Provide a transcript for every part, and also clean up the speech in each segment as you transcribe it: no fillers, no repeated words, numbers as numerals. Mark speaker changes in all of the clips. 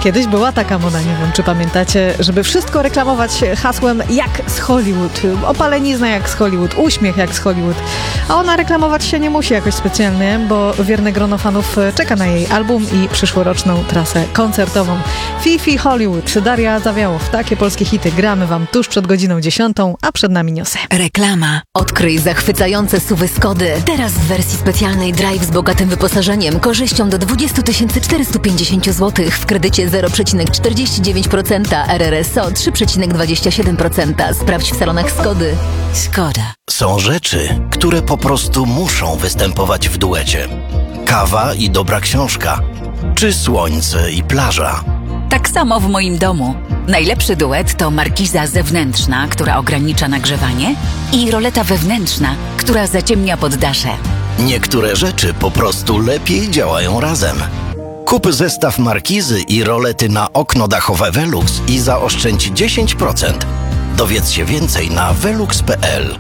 Speaker 1: Kiedyś była taka moda, nie wiem, czy pamiętacie, żeby wszystko reklamować hasłem jak z Hollywood, opalenizna jak z Hollywood, uśmiech jak z Hollywood. A ona reklamować się nie musi jakoś specjalnie, bo wierne grono fanów czeka na jej album i przyszłoroczną trasę koncertową. Fifi Hollywood, Daria Zawiałow. Takie polskie hity gramy wam tuż przed godziną 10, a przed nami newsy.
Speaker 2: Reklama. Odkryj zachwycające SUV-y Skody. Teraz w wersji specjalnej Drive z bogatym wyposażeniem, korzyścią do 20 450 zł w kredycie 0,49%, RRSO 3,27%. Sprawdź w salonach Skody. Skoda.
Speaker 3: Są rzeczy, które po prostu muszą występować w duecie. Kawa i dobra książka, czy słońce i plaża.
Speaker 4: Tak samo w moim domu. Najlepszy duet to markiza zewnętrzna, która ogranicza nagrzewanie, i roleta wewnętrzna, która zaciemnia poddasze.
Speaker 3: Niektóre rzeczy po prostu lepiej działają razem. Kup zestaw markizy i rolety na okno dachowe Velux i zaoszczędź 10%. Dowiedz się więcej na velux.pl.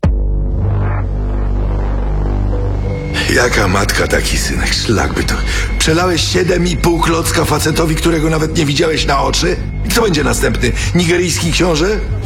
Speaker 5: Jaka matka, taki synek, szlak by to. Przelałeś 7,5 klocka facetowi, którego nawet nie widziałeś na oczy? I kto będzie następny? Nigeryjski książę?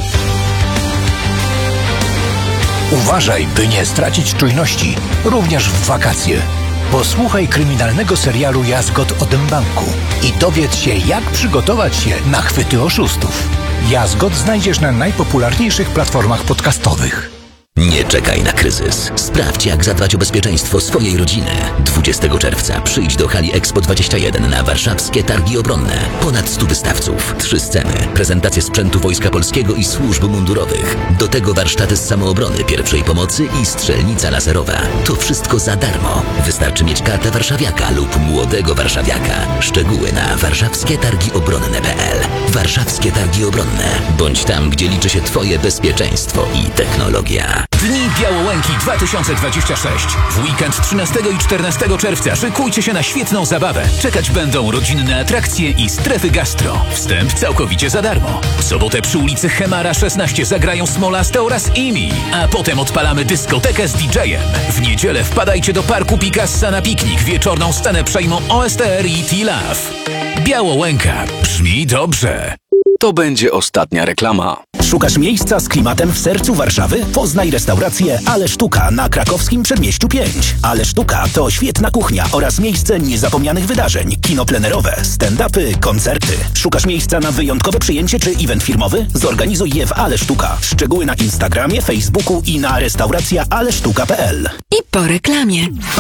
Speaker 6: Uważaj, by nie stracić czujności, również w wakacje. Posłuchaj kryminalnego serialu Jazgot o Dębanku i dowiedz się, jak przygotować się na chwyty oszustów. Jazgot znajdziesz na najpopularniejszych platformach podcastowych.
Speaker 7: Nie czekaj na kryzys. Sprawdź, jak zadbać o bezpieczeństwo swojej rodziny. 20 czerwca przyjdź do hali Expo 21 na warszawskie targi obronne. Ponad 100 wystawców, 3 sceny, prezentacje sprzętu Wojska Polskiego i służb mundurowych. Do tego warsztaty z samoobrony, pierwszej pomocy i strzelnica laserowa. To wszystko za darmo. Wystarczy mieć kartę warszawiaka lub młodego warszawiaka. Szczegóły na warszawskietargiobronne.pl. Warszawskie Targi Obronne. Bądź tam, gdzie liczy się Twoje bezpieczeństwo i technologia.
Speaker 6: Dni Białołęki 2026. W weekend 13 i 14 czerwca szykujcie się na świetną zabawę. Czekać będą rodzinne atrakcje i strefy gastro. Wstęp całkowicie za darmo. W sobotę przy ulicy Chemara 16 zagrają Smolaste oraz IMI, a potem odpalamy dyskotekę z DJ-em. W niedzielę wpadajcie do Parku Picassa na piknik. Wieczorną scenę przejmą OSTR i T-Love. Białołęka. Brzmi dobrze.
Speaker 8: To będzie ostatnia reklama.
Speaker 9: Szukasz miejsca z klimatem w sercu Warszawy? Poznaj restaurację Ale Sztuka na krakowskim Przedmieściu 5. Ale Sztuka to świetna kuchnia oraz miejsce niezapomnianych wydarzeń. Kino plenerowe, stand-upy, koncerty. Szukasz miejsca na wyjątkowe przyjęcie czy event firmowy? Zorganizuj je w Ale Sztuka. Szczegóły na Instagramie, Facebooku i na restauracja-alesztuka.pl.
Speaker 2: I po reklamie.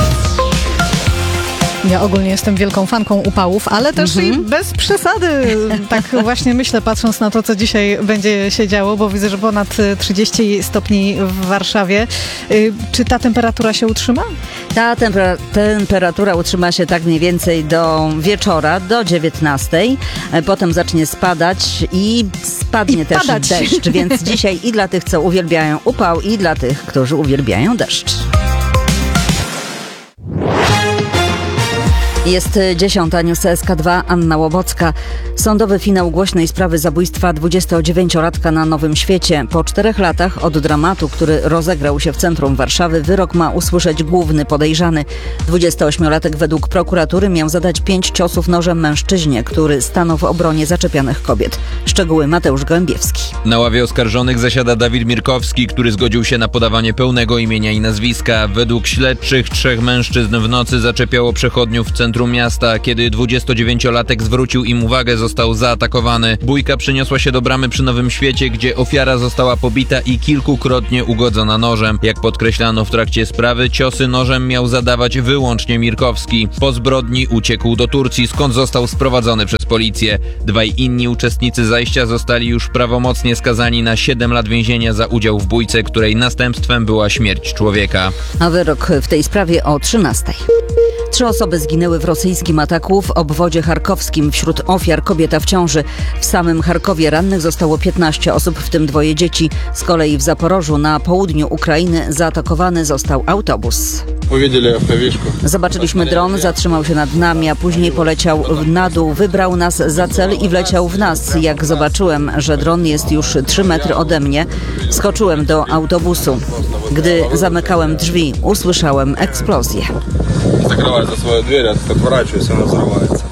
Speaker 1: Ja ogólnie jestem wielką fanką upałów, ale też i bez przesady. Tak właśnie myślę, patrząc na to, co dzisiaj będzie się działo, bo widzę, że ponad 30 stopni w Warszawie. Czy ta temperatura się utrzyma?
Speaker 10: Ta temperatura utrzyma się tak mniej więcej do wieczora, do 19. Potem zacznie spadać i spadnie też deszcz. Więc dzisiaj i dla tych, co uwielbiają upał, i dla tych, którzy uwielbiają deszcz. Jest 10. News SK2, Anna Łobocka. Sądowy finał głośnej sprawy zabójstwa 29-latka na Nowym Świecie. Po 4 latach od dramatu, który rozegrał się w centrum Warszawy, wyrok ma usłyszeć główny podejrzany. 28-latek według prokuratury miał zadać 5 ciosów nożem mężczyźnie, który stanął w obronie zaczepianych kobiet. Szczegóły Mateusz Gołębiewski.
Speaker 11: Na ławie oskarżonych zasiada Dawid Mirkowski, który zgodził się na podawanie pełnego imienia i nazwiska. Według śledczych 3 mężczyzn w nocy zaczepiało przechodniów w centrum miasta. Kiedy 29-latek zwrócił im uwagę, został zaatakowany. Bójka przeniosła się do bramy przy Nowym Świecie, gdzie ofiara została pobita i kilkukrotnie ugodzona nożem. Jak podkreślano w trakcie sprawy, ciosy nożem miał zadawać wyłącznie Mirkowski. Po zbrodni uciekł do Turcji, skąd został sprowadzony przez policję. 2 inni uczestnicy zajścia zostali już prawomocnie skazani na 7 lat więzienia za udział w bójce, której następstwem była śmierć człowieka.
Speaker 10: A wyrok w tej sprawie o 13. 3 osoby zginęły w rosyjskim ataku w obwodzie charkowskim. Wśród ofiar kobieta w ciąży. W samym Charkowie rannych zostało 15 osób, w tym 2 dzieci. Z kolei w Zaporożu na południu Ukrainy zaatakowany został autobus. Zobaczyliśmy dron, zatrzymał się nad nami, a później poleciał na dół, wybrał nas za cel i wleciał w nas. Jak zobaczyłem, że dron jest już 3 metry ode mnie, skoczyłem do autobusu. Gdy zamykałem drzwi, usłyszałem eksplozję.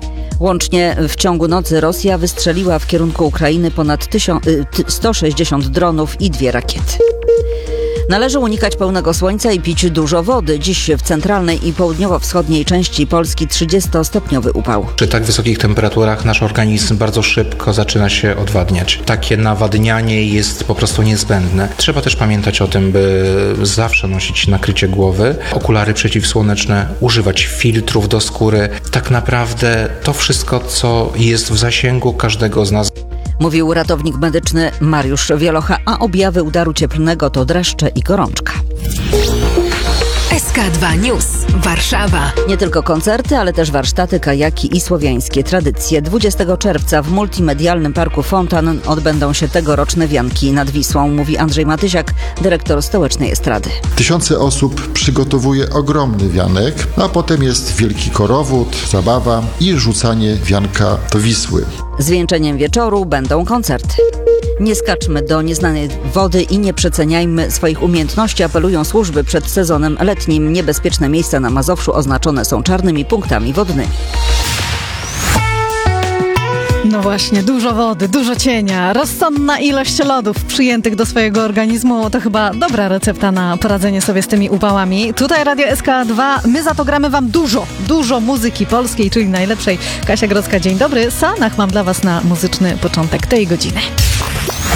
Speaker 10: Łącznie w ciągu nocy Rosja wystrzeliła w kierunku Ukrainy ponad 160 dronów i 2 rakiety. Należy unikać pełnego słońca i pić dużo wody. Dziś w centralnej i południowo-wschodniej części Polski 30-stopniowy upał.
Speaker 12: Przy tak wysokich temperaturach nasz organizm bardzo szybko zaczyna się odwadniać. Takie nawadnianie jest po prostu niezbędne. Trzeba też pamiętać o tym, by zawsze nosić nakrycie głowy, okulary przeciwsłoneczne, używać filtrów do skóry. Tak naprawdę to wszystko, co jest w zasięgu każdego z nas.
Speaker 10: Mówił ratownik medyczny Mariusz Wielocha, a objawy udaru cieplnego to dreszcze i gorączka.
Speaker 2: SK2 News. Warszawa.
Speaker 10: Nie tylko koncerty, ale też warsztaty, kajaki i słowiańskie tradycje. 20 czerwca w multimedialnym parku Fontan odbędą się tegoroczne wianki nad Wisłą, mówi Andrzej Matysiak, dyrektor stołecznej estrady.
Speaker 13: Tysiące osób przygotowuje ogromny wianek, a potem jest wielki korowód, zabawa i rzucanie wianka do Wisły.
Speaker 10: Zwieńczeniem wieczoru będą koncerty. Nie skaczmy do nieznanej wody i nie przeceniajmy swoich umiejętności, apelują służby przed sezonem letnim. Niebezpieczne miejsca na Mazowszu oznaczone są czarnymi punktami wodnymi.
Speaker 1: No właśnie, dużo wody, dużo cienia, rozsądna ilość lodów przyjętych do swojego organizmu to chyba dobra recepta na poradzenie sobie z tymi upałami. Tutaj Radio SK2, my za to gramy wam dużo muzyki polskiej, czyli najlepszej. Kasia Grodzka, dzień dobry. Sanach mam dla was na muzyczny początek tej godziny.